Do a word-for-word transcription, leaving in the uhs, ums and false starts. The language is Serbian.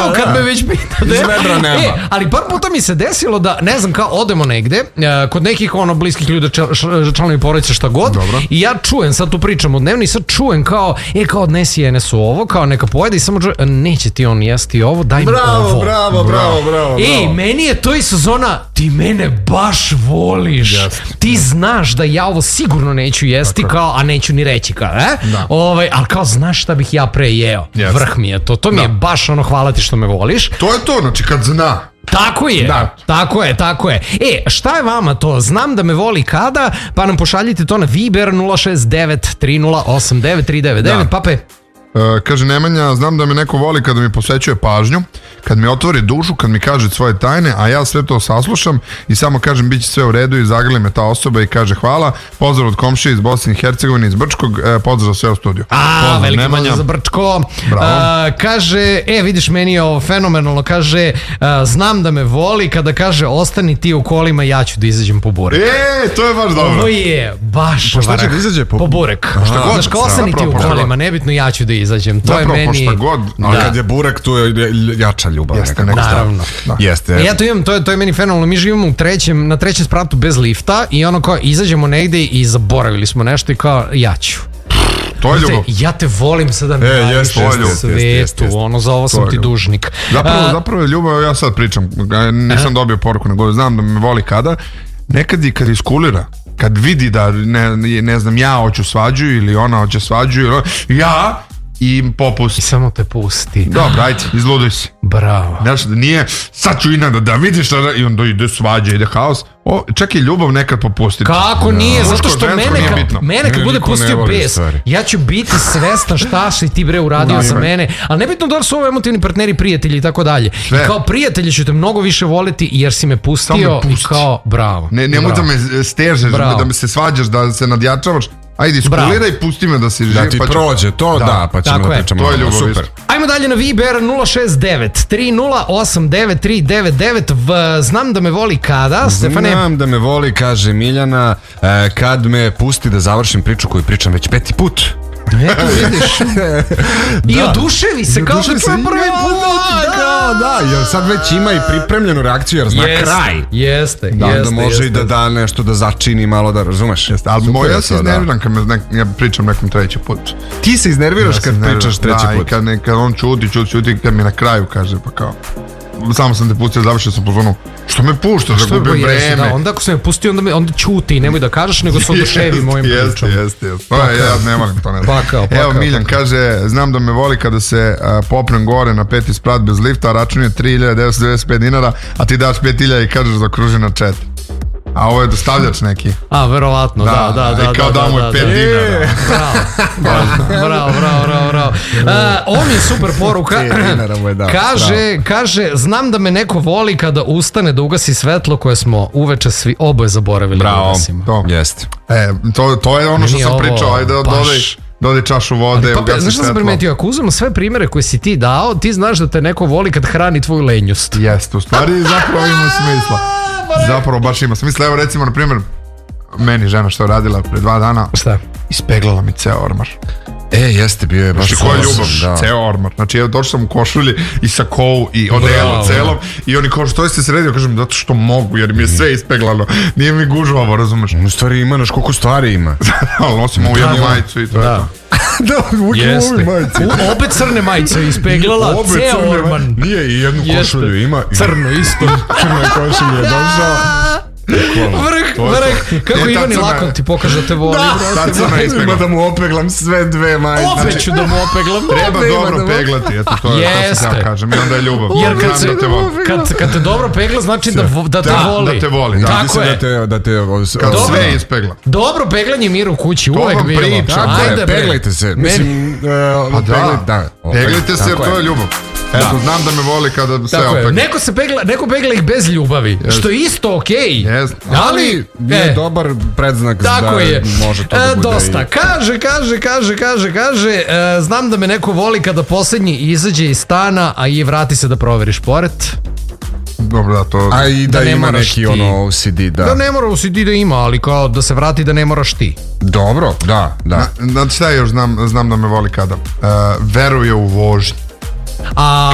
Evo kad me već pitate. Iz vedra nema. E, ali par puta mi se desilo da, ne znam, kao odemo negde, kod nekih ono bliskih ljudi, članovi porodice, šta god. Dobro. I ja čujem, sad tu pričam od dnevno i sad čujem kao, e kao odnesi Enesu ovo, kao neka pojede i samo čujem, neće ti on jesti ovo, daj mi bravo, ovo. Bravo, bravo, bravo. Ej, meni je to i sezona, ti mene baš voliš. Jeste. Ti znaš da ja ovo sigurno neću jesti, kao, a neću ni reći kao, e? Da. Ovaj, ali kao, znaš šta bih ja pre jeo? Jeste. Vrh mi je to, to mi Da. je baš ono, hvala ti što me voliš. To je to, znači kad zna. Tako je, Da. tako je, tako je. E, šta je vama to? Znam da me voli kada, pa nam pošaljite to na Viber nula šest devet tri nula osam devet tri devet devet, Da. Pape. Uh, kaže Nemanja, znam da me neko voli kada mi posvećuje pažnju, kad mi otvori dušu, kad mi kaže svoje tajne, a ja sve to saslušam i samo kažem bit će sve u redu i zagrli me ta osoba i kaže hvala. Pozdrav od komšije iz Bosne i Hercegovine, iz Brčkog, uh, pozdrav sve u studiju. A, Pozdrav, veliki Nemanja. pozdrav za Brčko. Bravo. A, kaže, e, vidiš, meni je ovo fenomenalno, kaže, a, znam da me voli kada kaže, ostani ti u kolima, ja ću da izađem po burek. E, to je baš dobro. Ovo je baš Po šta će vrh. da izađe? Po- Po burek. šta god, Znaš, kao ostani ti zapravo, u po šta kolima, god. nebitno, ja ću da izađem. To Zapravo, je po meni... šta god, Ali Da. kad je burek, tu je jača ljubav. Jeste, nekako. neka Naravno. Da. Jeste. E, ja to imam, to je, to je meni fenomenalno. Mi živimo u trećem, na trećem spratu bez lifta i ono kao izađemo negde i zaboravili smo nešto i kao ja ću. To je ljubav. Ja te volim sada na E, najvišem jeste, jeste, jeste, svetu, jeste, jeste. ono za ovo sam je ti ljubav. dužnik. Zapravo, A, zapravo je ljubav, ja sad pričam, nisam dobio poruku, nego znam da me voli kada, nekad i kad iskulira, kad vidi da, ne, ne znam, ja hoću svađu ili ona hoće svađu, ili, ja i I popusti. samo te pusti. Dobro, ajde, izluduj se. Bravo. Znaš, da nije, sad ću i da, da vidiš šta da, i onda ide svađa, ide haos. O, čak i ljubav nekad popusti. Kako nije? Zato što žensko, mene nije kad, bitno. mene kad Mene bude niko ne pustio voli, bes, stvari. ja ću biti svestan šta si ti bre uradio Da, za ima. mene, ali nebitno da li su ovo emotivni partneri, prijatelji i tako dalje. I Sve. kao prijatelji ću te mnogo više voliti jer si me pustio Samo me i pusti. kao bravo. Ne, nemoj da bravo. me stežeš, Bravo. da me se svađaš, da se nadjačavaš. Ajde, iskuliraj, pusti me da si živ. Da ti pa ću- prođe to, da, Da, pa ćemo tako da je. pričamo. To je o tome. ljubav, Super. isto. Ajmo dalje na Viber nula šest devet tri nula osam devet tri devet devet. V, znam da me voli kada, Stefane? Znam da me voli, kaže Miljana, e, kad me pusti da završim priču koju pričam već peti put. Eto vidiš. I oduševi se kao da Oduševi se, to je prvi ja, put. da, kao da, jer sad već ima i pripremljenu reakciju, jer zna Jeste, kraj. Jeste, Da, jeste, da može jeste. i da da nešto da začini malo, da razumeš. Jeste, ali Super moj, je ja se to, da. iznerviram kad me, nek, ja pričam nekom treći put. Ti se iznerviraš Ja se kad iznerviram. pričaš treći da, put. i kad, ne, kad on čuti, čuti, čuti, kad mi na kraju kaže, pa kao, samo sam te pustio, završio sam pozvonu, što me puštaš, da Što je gubim bo- jeste, vreme. da, onda ako se me pustio, onda, me, onda ćuti i nemoj da kažeš, nego se oduševi mojim Jeste, pričom. jeste, jeste. Pa, ja ne volim to, ne znam. Pakao, Evo, pakao, Miljan pakao. kaže, znam da me voli kada se a, popnem gore na peti sprat bez lifta, a račun je tri hiljade devetsto devedeset pet dinara, a ti daš pet hiljada i kažeš da kruži na četiri. A ovo je dostavljač neki. A, verovatno, da, da, da. I kao da, da mu da, je da, pet da. dinara. Bravo, bravo, bravo, bravo, bravo. Uh, ovo mi je super poruka. Pet dinara mu je dao, Kaže, kaže, znam da me neko voli kada ustane da ugasi svetlo koje smo uveče svi oboje zaboravili da Bravo, ugasimo. To. Jeste. E, to, to je ono što Meni je sam ovo pričao, ajde baš- dodaj, dodaj čašu vode, Pa, ugasi znaš što sam svetlo. primetio, ako uzmemo sve primere koje si ti dao, ti znaš da te neko voli kad hrani tvoju lenjost. Jeste, u stvari zapravo ima smisla. Zapravo baš ima smisla. Evo recimo, na primjer, meni žena što je radila pre dva dana, Šta? ispeglala mi ceo ormar. E, jeste, bio je baš Znači, koja je awesome, ljubav? da. Ceo ormar. Znači, evo, došao sam u košulji i sa kovu i odelo Bravo. celom i oni kao, što jeste sredio? Kažem, zato što mogu, jer mi je sve ispeglano. Nije mi gužvavo, razumeš? U stvari ima, znaš koliko stvari ima. Ali nosim ovu jednu Da. majicu i to je Da. to. Da, uvijek Jeste. u ovoj majici. U, obe crne majice ispeglala, Obe ceo crne ma- orman. Nije, i jednu Jeste. košulju ima. i- Crno isto. Crna košulja je došao. Vrh, To je to. vrh. Kako E, ta Ivan i crna- Lakon ti pokaže da te voli. Ta crna ispegla. Ima da mu opeglam sve dve majice. Opet ću da mu opeglam. Treba Obe ima dobro da mu- peglati, eto to je to sam Jeste. ja kažem. I onda je ljubav. Jer kad, Znam se, da te volim. kad, kad te dobro pegla, znači da, vo- da te Da, voli. da te voli, da. Tako Mislim je. da te, da te, Kad Dobro. sve ispegla. Dobro peglanje mir u kući, uvek vam bilo. pričam. Tako Ajde, je, bre. peglajte se. Meni- Mislim, uh, Pa da, da. peglajte se jer Tako to je ljubav. Eto, znam da me voli kada sve Tako je. opegla. Neko se pegla, neko pegla ih bez ljubavi, što je isto okej. Jeste. Ali je e, dobar predznak Tako da je. može to E, da bude. dosta. i- Kaže, kaže, kaže, kaže, kaže, e, znam da me neko voli kada poslednji izađe iz stana, a i vrati se da proveriš pored. Dobro, da, to... A i da, Da ne ima moraš neki ti. ono O C D, da. Da ne mora u C D da ima, ali kao da se vrati da ne moraš ti. Dobro, da, da. Znate šta još znam, znam da me voli kada? Uh, veruje u vožnju. A